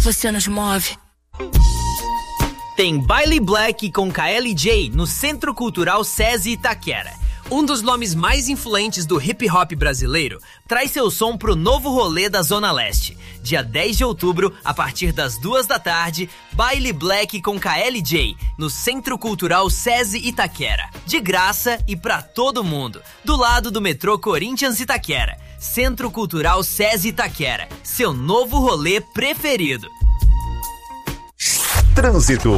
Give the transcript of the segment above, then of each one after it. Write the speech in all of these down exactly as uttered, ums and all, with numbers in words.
você nos move. Tem Baile Black com K L J no Centro Cultural SESI Itaquera. Um dos nomes mais influentes do hip hop brasileiro traz seu som pro novo rolê da Zona Leste. Dia dez de outubro, a partir das duas da tarde, Baile Black com K L J no Centro Cultural SESI Itaquera. De graça e pra todo mundo. Do lado do metrô Corinthians Itaquera. Centro Cultural SESI Itaquera. Seu novo rolê preferido. Trânsito.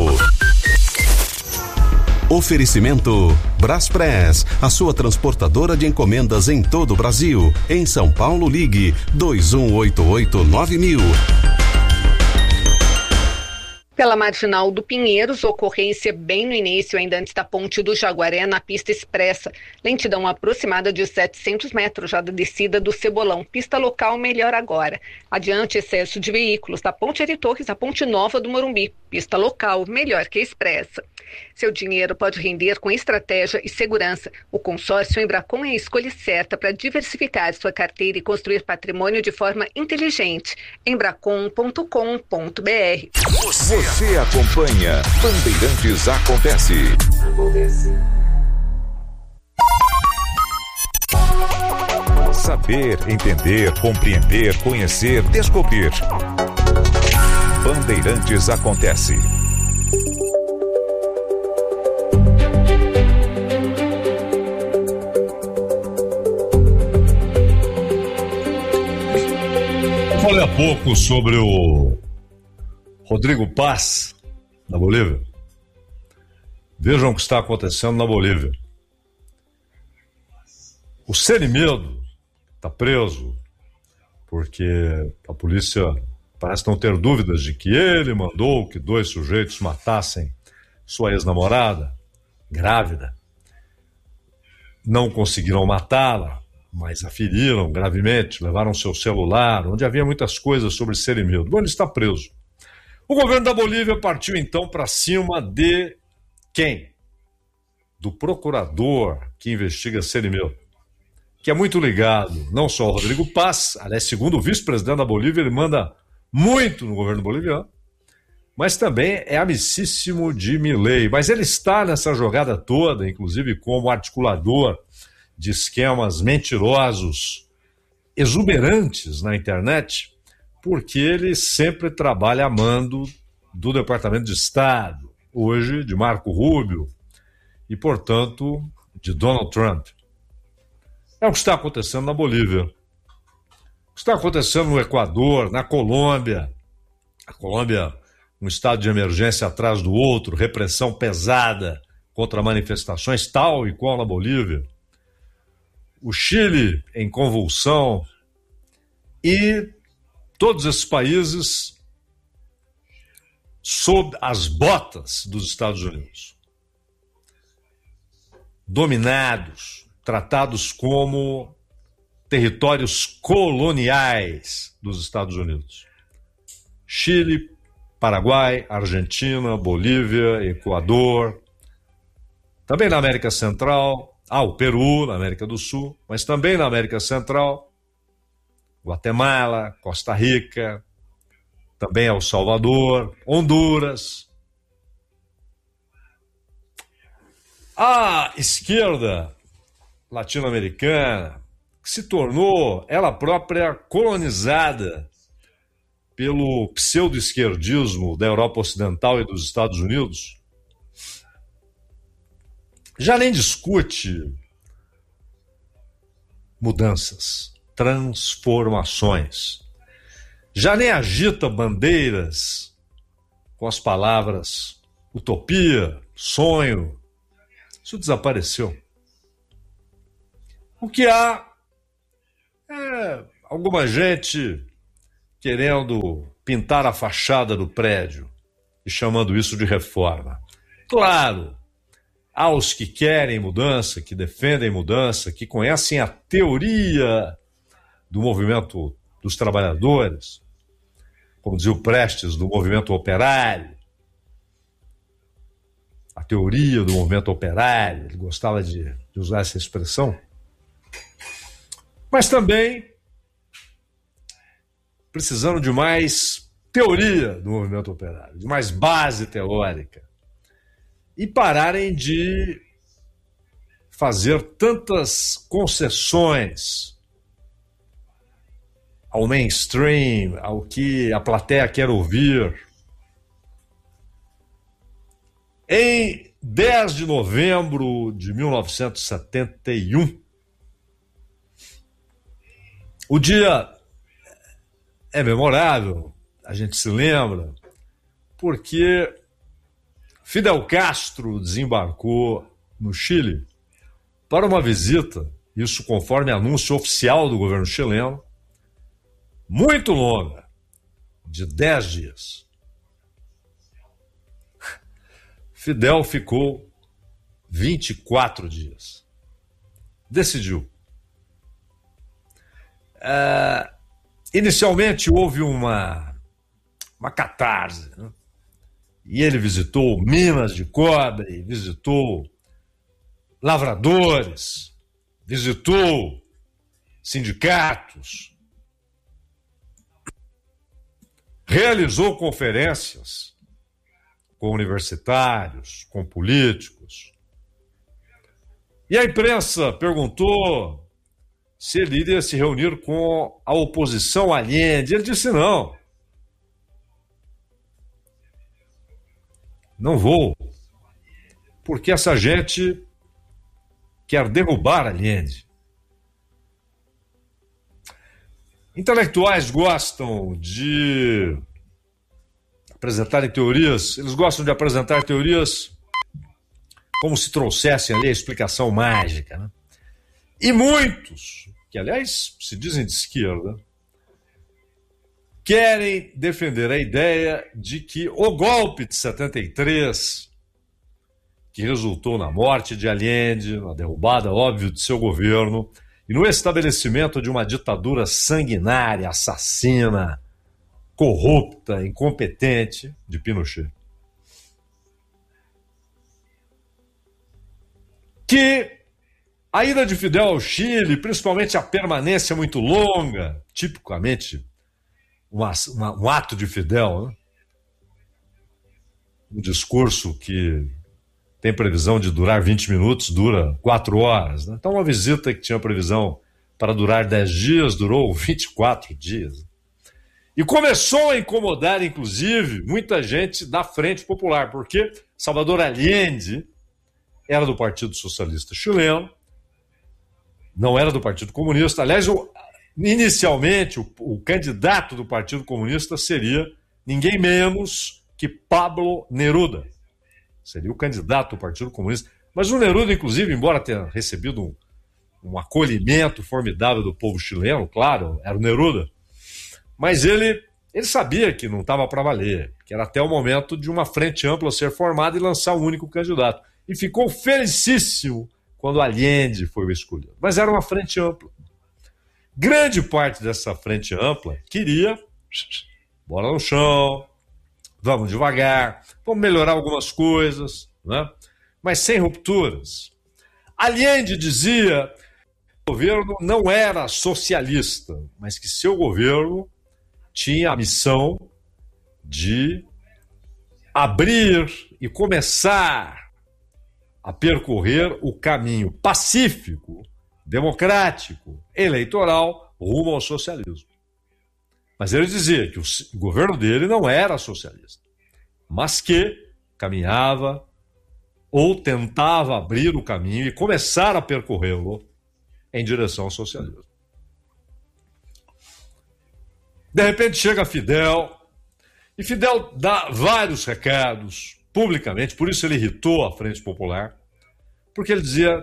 Oferecimento Braspress, a sua transportadora de encomendas em todo o Brasil. Em São Paulo, ligue dois um oito oito nove mil. Pela Marginal do Pinheiros, ocorrência bem no início, ainda antes da Ponte do Jaguaré, na pista expressa. Lentidão aproximada de setecentos metros já da descida do Cebolão. Pista local melhor agora. Adiante, excesso de veículos da Ponte Ari Torres à Ponte Nova do Morumbi. Pista local melhor que a expressa. Seu dinheiro pode render com estratégia e segurança. O consórcio Embracon é a escolha certa para diversificar sua carteira e construir patrimônio de forma inteligente. embracon ponto com ponto b r. Você acompanha Bandeirantes Acontece. Acontece. Saber, entender, compreender, conhecer, descobrir. Bandeirantes Acontece. Falei há pouco sobre o Rodrigo Paz, na Bolívia. Vejam o que está acontecendo na Bolívia. O Semimedo está preso porque a polícia parece não ter dúvidas de que ele mandou que dois sujeitos matassem sua ex-namorada, grávida. Não conseguiram matá-la, mas a feriram gravemente, levaram seu celular, onde havia muitas coisas sobre Semimedo. Bom, ele está preso. O governo da Bolívia partiu então para cima de quem? Do procurador que investiga Semimedo, que é muito ligado não só ao Rodrigo Paz, aliás, segundo o vice-presidente da Bolívia, ele manda muito no governo boliviano, mas também é amicíssimo de Milei. Mas ele está nessa jogada toda, inclusive como articulador de esquemas mentirosos, exuberantes na internet, porque ele sempre trabalha a mando do Departamento de Estado, hoje de Marco Rubio, e, portanto, de Donald Trump. É o que está acontecendo na Bolívia. O que está acontecendo no Equador, na Colômbia. A Colômbia, um estado de emergência atrás do outro, repressão pesada contra manifestações, tal e qual na Bolívia. O Chile em convulsão e todos esses países sob as botas dos Estados Unidos, dominados, tratados como territórios coloniais dos Estados Unidos. Chile, Paraguai, Argentina, Bolívia, Equador, também na América Central, ah, o Peru, na América do Sul, mas também na América Central, Guatemala, Costa Rica, também El Salvador, Honduras. A esquerda latino-americana, que se tornou ela própria colonizada pelo pseudo-esquerdismo da Europa Ocidental e dos Estados Unidos, já nem discute mudanças, transformações. Já nem agita bandeiras com as palavras utopia, sonho. Isso desapareceu. O que há é alguma gente querendo pintar a fachada do prédio e chamando isso de reforma. Claro, há os que querem mudança, que defendem mudança, que conhecem a teoria do movimento dos trabalhadores, como dizia o Prestes, do movimento operário, a teoria do movimento operário, ele gostava de, de usar essa expressão, mas também precisando de mais teoria do movimento operário, de mais base teórica, e pararem de fazer tantas concessões ao mainstream, ao que a plateia quer ouvir. Em dez de novembro de mil novecentos e setenta e um, o dia é memorável, a gente se lembra, porque Fidel Castro desembarcou no Chile para uma visita, isso conforme anúncio oficial do governo chileno, muito longa, de dez dias. Fidel ficou vinte e quatro dias. Decidiu. Uh, inicialmente houve uma, uma catarse, né? E ele visitou minas de cobre, visitou lavradores, visitou sindicatos, realizou conferências com universitários, com políticos. E a imprensa perguntou se ele iria se reunir com a oposição Allende. Ele disse não. Não vou, porque essa gente quer derrubar Allende. Intelectuais gostam de apresentarem teorias, eles gostam de apresentar teorias como se trouxessem ali a explicação mágica, né? E muitos, que aliás se dizem de esquerda, querem defender a ideia de que o golpe de setenta e três, que resultou na morte de Allende, na derrubada, óbvio, de seu governo, e no estabelecimento de uma ditadura sanguinária, assassina, corrupta, incompetente de Pinochet, que a ida de Fidel ao Chile, principalmente a permanência muito longa, tipicamente uma, uma, um ato de Fidel, né? Um discurso que tem previsão de durar vinte minutos, dura quatro horas. Né? Então, uma visita que tinha previsão para durar dez dias, durou vinte e quatro dias. E começou a incomodar, inclusive, muita gente da Frente Popular, porque Salvador Allende era do Partido Socialista Chileno, não era do Partido Comunista. Aliás, o, inicialmente, o, o candidato do Partido Comunista seria ninguém menos que Pablo Neruda. Seria o candidato do Partido Comunista. Mas o Neruda, inclusive, embora tenha recebido um, um acolhimento formidável do povo chileno, claro, era o Neruda, mas ele, ele sabia que não estava para valer, que era até o momento de uma frente ampla ser formada e lançar um único candidato. E ficou felicíssimo quando Allende foi o escolhido. Mas era uma frente ampla. Grande parte dessa frente ampla queria bola no chão, vamos devagar, vamos melhorar algumas coisas, né? Mas sem rupturas. Allende dizia que o governo não era socialista, mas que seu governo tinha a missão de abrir e começar a percorrer o caminho pacífico, democrático, eleitoral, rumo ao socialismo. Mas ele dizia que o governo dele não era socialista, mas que caminhava ou tentava abrir o caminho e começar a percorrê-lo em direção ao socialismo. De repente chega Fidel, e Fidel dá vários recados publicamente, por isso ele irritou a Frente Popular, porque ele dizia: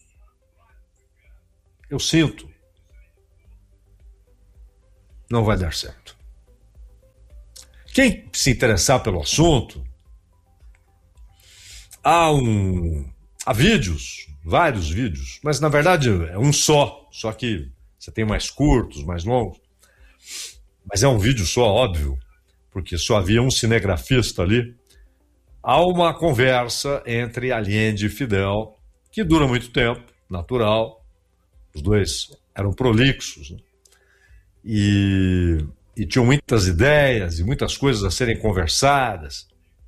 eu sinto, não vai dar certo. Quem se interessar pelo assunto, há um há vídeos, vários vídeos, mas na verdade é um só, só que você tem mais curtos, mais longos, mas é um vídeo só, óbvio, porque só havia um cinegrafista ali. Há uma conversa entre Allende e Fidel, que dura muito tempo, natural, os dois eram prolixos, né? E, e tinham muitas ideias e muitas coisas a serem conversadas.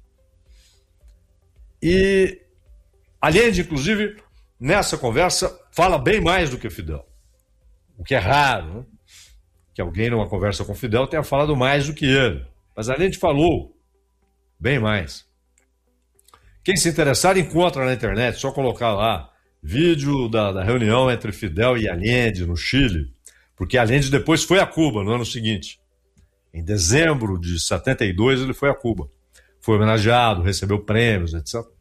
E Allende, inclusive, nessa conversa, fala bem mais do que Fidel, o que é raro, né? Que alguém numa conversa com Fidel tenha falado mais do que ele. Mas Allende falou bem mais. Quem se interessar encontra na internet, só colocar lá vídeo da, da reunião entre Fidel e Allende no Chile, porque Allende depois foi a Cuba no ano seguinte. Em dezembro de setenta e dois ele foi a Cuba. Foi homenageado, recebeu prêmios, etcétera.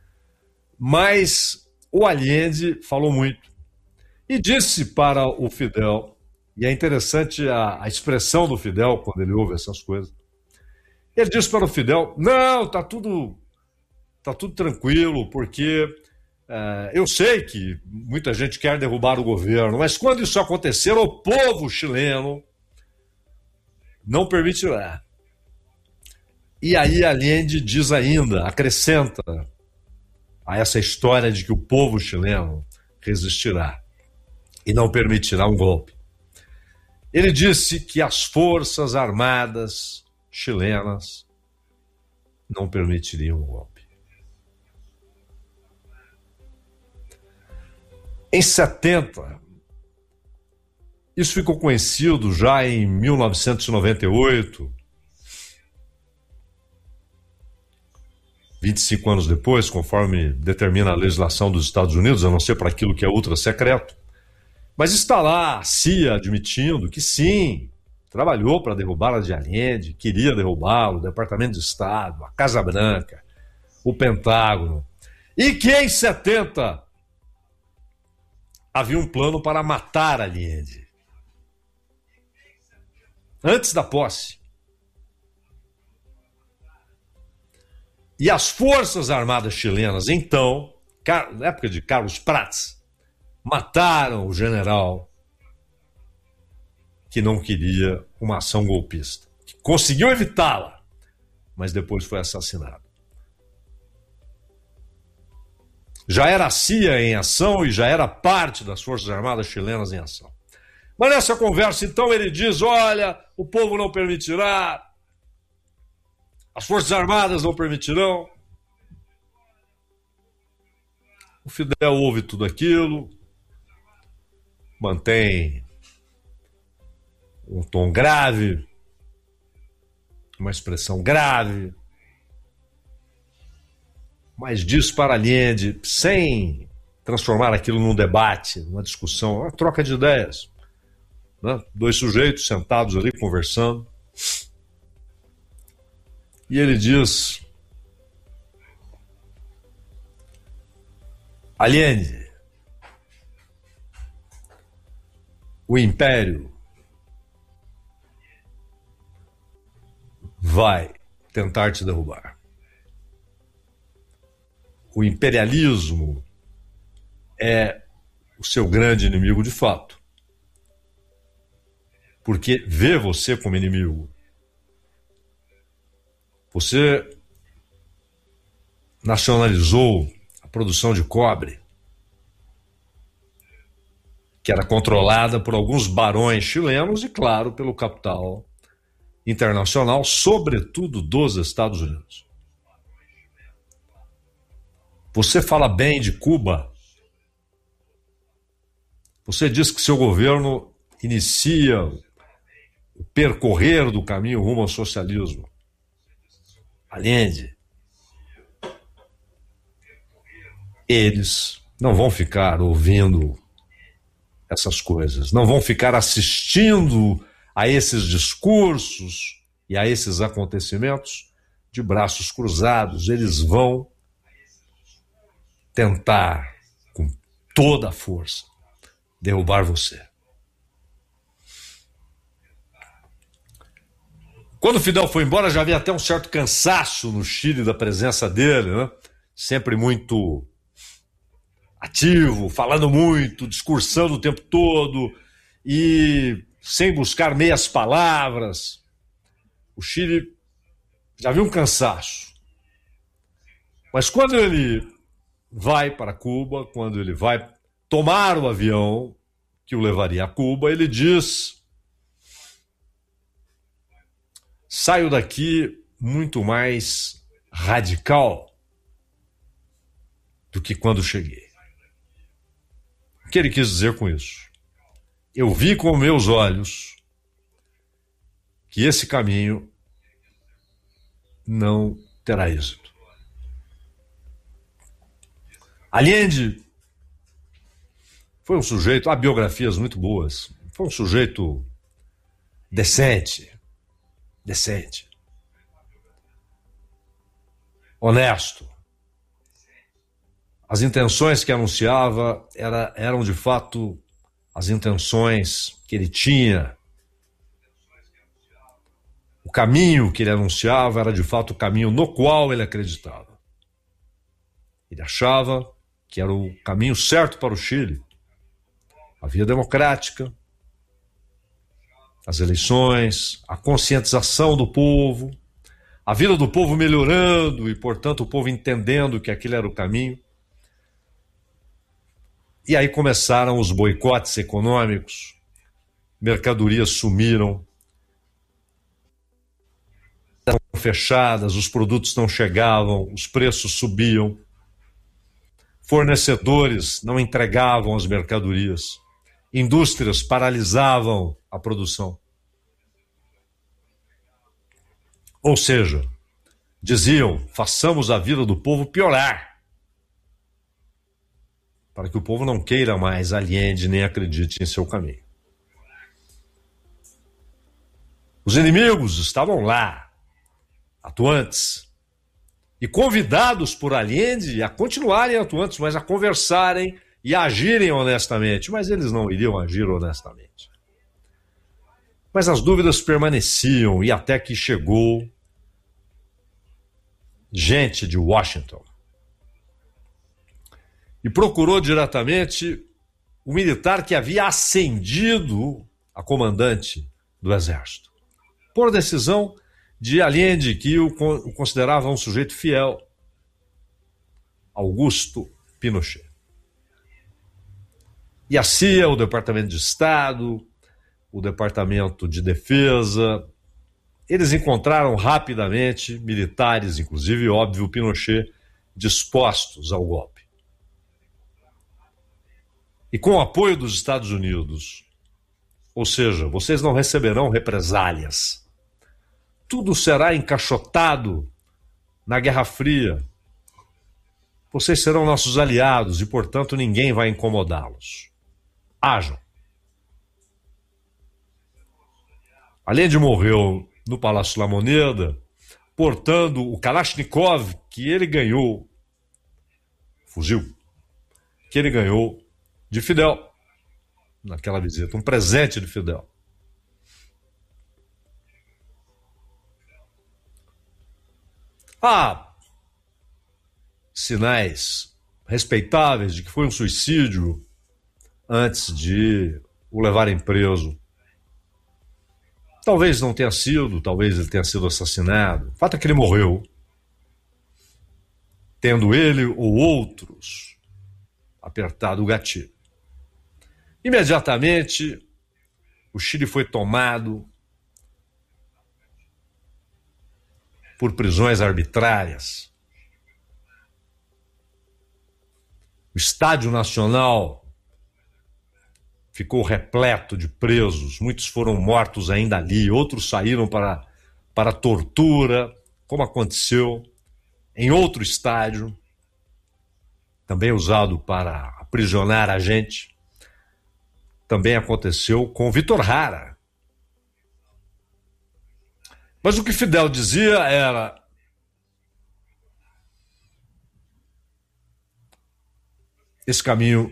Mas o Allende falou muito. E disse para o Fidel, e é interessante a, a expressão do Fidel quando ele ouve essas coisas. Ele disse para o Fidel, não, tá tudo, tá tudo tranquilo, porque uh, eu sei que muita gente quer derrubar o governo, mas quando isso acontecer, o povo chileno não permitirá. E aí Allende diz ainda, acrescenta a essa história de que o povo chileno resistirá e não permitirá um golpe. Ele disse que as forças armadas chilenas não permitiriam um golpe. Em setenta, isso ficou conhecido já em mil novecentos e noventa e oito, vinte e cinco anos depois, conforme determina a legislação dos Estados Unidos, a não ser para aquilo que é ultra secreto. Mas está lá a C I A admitindo que sim, trabalhou para derrubar a de Allende, queria derrubá-lo, o Departamento de Estado, a Casa Branca, o Pentágono. E que em setenta havia um plano para matar Allende. Antes da posse. E as Forças Armadas chilenas, então, na época de Carlos Prats, mataram o general que não queria uma ação golpista, que conseguiu evitá-la, mas depois foi assassinado. Já era a C I A em ação e já era parte das Forças Armadas chilenas em ação. Mas nessa conversa, então, ele diz, olha, o povo não permitirá, as Forças Armadas não permitirão. O Fidel ouve tudo aquilo, mantém um tom grave, uma expressão grave, mas diz para Allende, sem transformar aquilo num debate, numa discussão, uma troca de ideias. Né? Dois sujeitos sentados ali conversando. E ele diz, Allende, o Império vai tentar te derrubar. O imperialismo é o seu grande inimigo de fato, porque vê você como inimigo. Você nacionalizou a produção de cobre, que era controlada por alguns barões chilenos e, claro, pelo capital internacional, sobretudo dos Estados Unidos. Você fala bem de Cuba. Você diz que seu governo inicia o percorrer do caminho rumo ao socialismo. Allende, eles não vão ficar ouvindo essas coisas, não vão ficar assistindo a esses discursos e a esses acontecimentos de braços cruzados. Eles vão tentar, com toda a força, derrubar você. Quando Fidel foi embora, já havia até um certo cansaço no Chile da presença dele, né? Sempre muito ativo, falando muito, discursando o tempo todo e sem buscar meias palavras. O Chile já havia um cansaço. Mas quando ele vai para Cuba, quando ele vai tomar o avião que o levaria a Cuba, ele diz saio daqui muito mais radical do que quando cheguei. O que ele quis dizer com isso? Eu vi com meus olhos que esse caminho não terá êxito. Allende foi um sujeito, há biografias muito boas, foi um sujeito decente, decente, honesto. As intenções que anunciava era, eram de fato as intenções que ele tinha. O caminho que ele anunciava era de fato o caminho no qual ele acreditava. Ele achava que era o caminho certo para o Chile. A via democrática, as eleições, a conscientização do povo, a vida do povo melhorando e, portanto, o povo entendendo que aquele era o caminho. E aí começaram os boicotes econômicos, mercadorias sumiram, estavam fechadas, os produtos não chegavam, os preços subiam, fornecedores não entregavam as mercadorias, indústrias paralisavam a produção. Ou seja, diziam, façamos a vida do povo piorar, para que o povo não queira mais Allende nem acredite em seu caminho. Os inimigos estavam lá, atuantes, e convidados por Allende a continuarem atuantes, mas a conversarem e a agirem honestamente, mas eles não iriam agir honestamente. Mas as dúvidas permaneciam e até que chegou gente de Washington e procurou diretamente o militar que havia ascendido a comandante do exército, por decisão de Allende, que o considerava um sujeito fiel, Augusto Pinochet. E a C I A, o Departamento de Estado, o Departamento de Defesa, eles encontraram rapidamente militares, inclusive, óbvio, Pinochet, dispostos ao golpe. E com o apoio dos Estados Unidos, ou seja, vocês não receberão represálias. Tudo será encaixotado na Guerra Fria. Vocês serão nossos aliados e, portanto, ninguém vai incomodá-los. Hajam. Allende morreu no Palácio La Moneda, portando o Kalashnikov que ele ganhou, fuzil, que ele ganhou de Fidel, naquela visita, um presente de Fidel. Há sinais respeitáveis de que foi um suicídio antes de o levarem preso. Talvez não tenha sido, talvez ele tenha sido assassinado. O fato é que ele morreu, tendo ele ou outros apertado o gatilho. Imediatamente, o Chile foi tomado por prisões arbitrárias. O Estádio Nacional ficou repleto de presos, muitos foram mortos ainda ali, outros saíram para, para tortura, como aconteceu em outro estádio, também usado para aprisionar a gente. Também aconteceu com Vitor Hara. Mas o que Fidel dizia era: esse caminho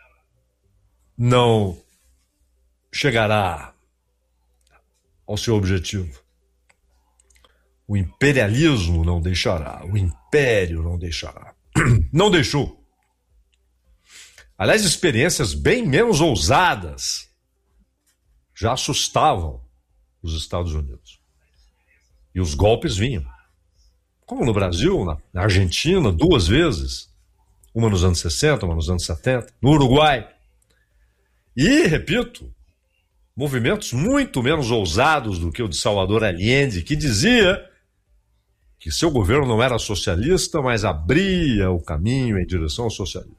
não chegará ao seu objetivo. O imperialismo não deixará, o império não deixará. Não deixou. Aliás, experiências bem menos ousadas já assustavam os Estados Unidos. E os golpes vinham. Como no Brasil, na Argentina, duas vezes. Uma nos anos sessenta, uma nos anos setenta. No Uruguai. E, repito, movimentos muito menos ousados do que o de Salvador Allende, que dizia que seu governo não era socialista, mas abria o caminho em direção ao socialismo.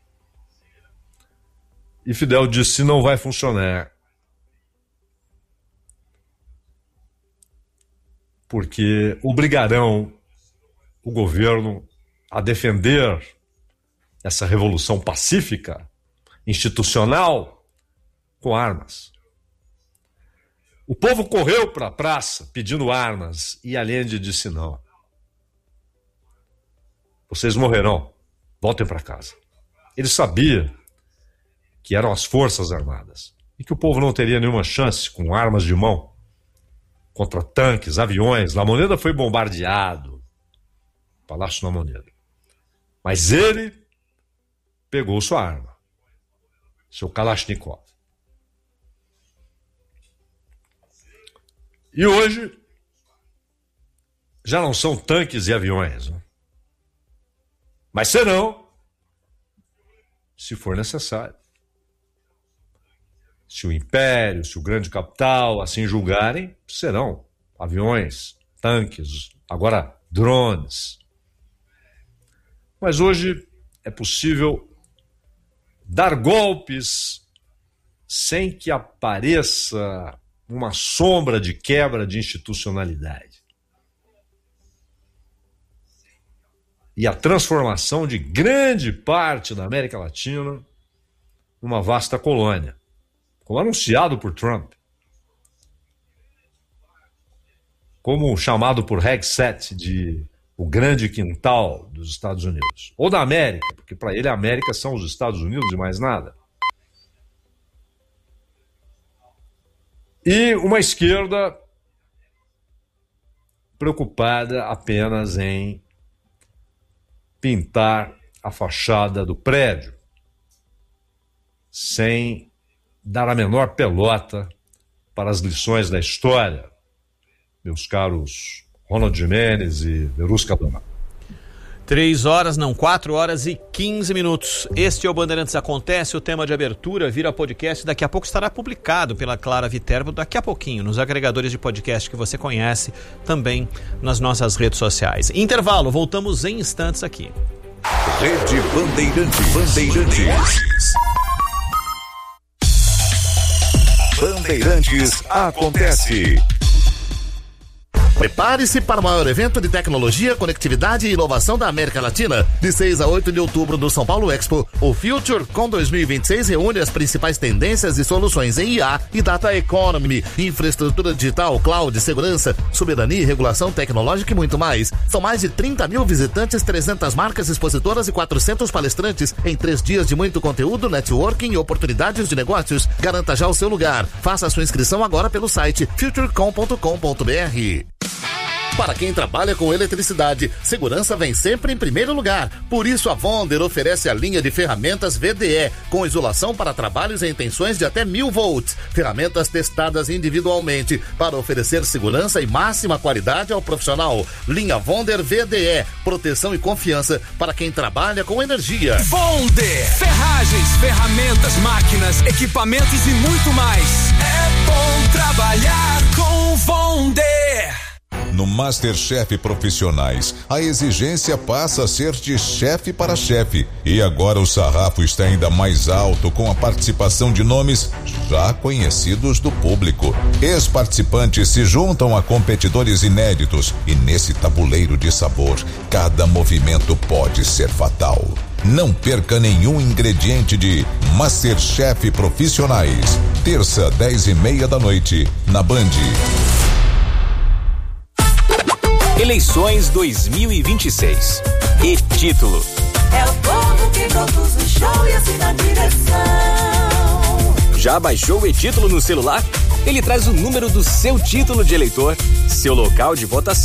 E Fidel disse: não vai funcionar. Porque obrigarão o governo a defender essa revolução pacífica, institucional, com armas. O povo correu para a praça pedindo armas e Allende disse: não. Vocês morrerão, voltem para casa. Ele sabia que eram as Forças Armadas e que o povo não teria nenhuma chance com armas de mão contra tanques, aviões. La Moneda foi bombardeado, Palácio La Moneda. Mas ele pegou sua arma, seu Kalashnikov. E hoje já não são tanques e aviões, né? Mas serão, se for necessário. Se o império, se o grande capital assim julgarem, serão aviões, tanques, agora drones. Mas hoje é possível dar golpes sem que apareça uma sombra de quebra de institucionalidade. E a transformação de grande parte da América Latina numa vasta colônia, como anunciado por Trump, como chamado por Hegseth de o grande quintal dos Estados Unidos, ou da América, porque para ele a América são os Estados Unidos e mais nada. E uma esquerda preocupada apenas em pintar a fachada do prédio, sem dar a menor pelota para as lições da história, meus caros Ronald Gimenez e Verusca Dona. Três horas, não, quatro horas e quinze minutos. Este é o Bandeirantes Acontece, o tema de abertura vira podcast, daqui a pouco estará publicado pela Clara Viterbo, daqui a pouquinho, nos agregadores de podcast que você conhece, também nas nossas redes sociais. Intervalo, voltamos em instantes aqui. Rede Bandeirantes. Bandeirantes. Bandeirantes Acontece. Prepare-se para o maior evento de tecnologia, conectividade e inovação da América Latina. De seis a oito de outubro no São Paulo Expo, o FutureCon dois mil e vinte e seis reúne as principais tendências e soluções em I A e Data Economy, infraestrutura digital, cloud, segurança, soberania e regulação tecnológica e muito mais. São mais de trinta mil visitantes, trezentas marcas expositoras e quatrocentos palestrantes em três dias de muito conteúdo, networking e oportunidades de negócios. Garanta já o seu lugar. Faça a sua inscrição agora pelo site futurecom ponto com ponto b r. Para quem trabalha com eletricidade, segurança vem sempre em primeiro lugar. Por isso, a Vonder oferece a linha de ferramentas V D E, com isolação para trabalhos em tensões de até mil volts. Ferramentas testadas individualmente para oferecer segurança e máxima qualidade ao profissional. Linha Vonder V D E, proteção e confiança para quem trabalha com energia. Vonder, ferragens, ferramentas, máquinas, equipamentos e muito mais. É bom trabalhar com Vonder. No MasterChef Profissionais, a exigência passa a ser de chefe para chefe. E agora o sarrafo está ainda mais alto com a participação de nomes já conhecidos do público. Ex-participantes se juntam a competidores inéditos e nesse tabuleiro de sabor, cada movimento pode ser fatal. Não perca nenhum ingrediente de MasterChef Profissionais. Terça, dez e meia da noite, na Band. Eleições dois mil e vinte e seis. E título: é o povo que conduz o show e assina a direção. Já baixou o e-título no celular? Ele traz o número do seu título de eleitor, seu local de votação